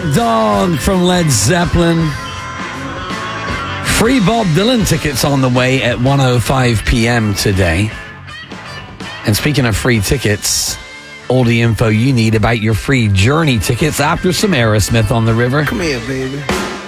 Dog from Led Zeppelin. Free Bob Dylan tickets on the way at 1:05 p.m. today. And speaking of free tickets, all the info you need about your free Journey tickets after some Aerosmith on the river. Come here, baby.